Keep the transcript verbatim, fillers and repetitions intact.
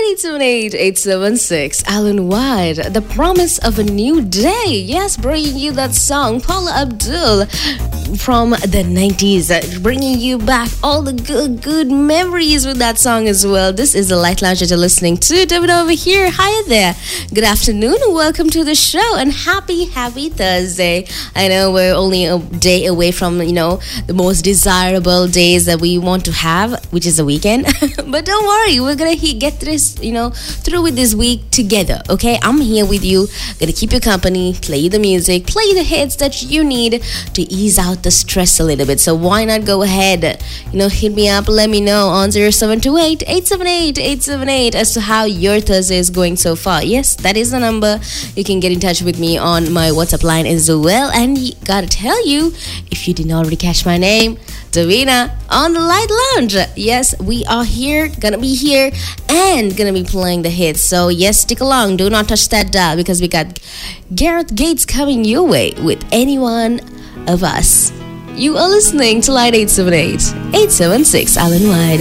eight seven eight, eight seven six, Alan White, The Promise of a New Day. Yes, bringing you that song, Paula Abdul from the nineties, bringing you back all the good, good memories with that song as well. This is the Light Lounge that you're listening to. David over here. Hi there. Good afternoon. Welcome to the show and happy, happy Thursday. I know we're only a day away from, you know, the most desirable days that we want to have, which is the weekend. But don't worry, we're gonna he- get this, you know, through with this week together. Okay, I'm here with you, gonna keep you company, play you the music, play you the hits that you need to ease out the stress a little bit. So why not go ahead, you know, hit me up, let me know on zero seven two eight, eight seven eight, eight seven eight as to how your Thursday is going so far. Yes, that is the number. You can get in touch with me on my WhatsApp line as well. And gotta tell you, if you didn't already catch my name, Davina on the Light Lounge. Yes, we are here, gonna be here, and gonna be playing the hits. So yes, stick along. Do not touch that dial because we got Gareth Gates coming your way with Any One of Us. You are listening to Light eight seven eight, eight seven six, Alan White.